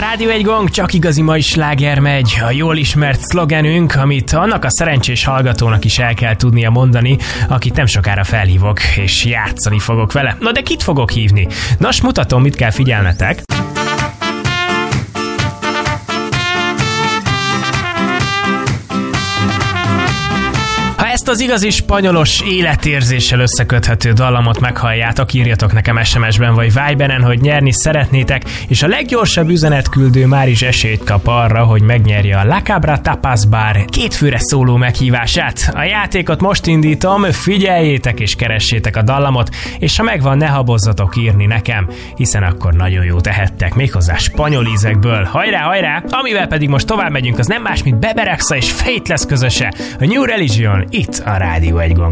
Rádió egy gong, csak igazi mai sláger megy. A jól ismert szlogenünk, amit annak a szerencsés hallgatónak is el kell tudnia mondani, akit nem sokára felhívok, és játszani fogok vele. Na de kit fogok hívni? Nos, mutatom, mit kell figyelnetek. Ezt az igazi spanyolos életérzéssel összeköthető dallamot meghalljátok, írjatok nekem SMS-ben vagy Viberen, hogy nyerni szeretnétek, és a leggyorsabb üzenetküldő már is esélyt kap arra, hogy megnyerje a La Cabra Tapas Bar 2 főre szóló meghívását. A játékot most indítom, figyeljétek és keressétek a dallamot, és ha megvan, ne habozzatok írni nekem, hiszen akkor nagyon jó tehettek, méghozzá spanyol ízekből. Hajrá, hajrá! Amivel pedig most tovább megyünk, az nem más, mint Bebe Rexha és Faithless közöse, a New Religion, itt a Rádió egy gong.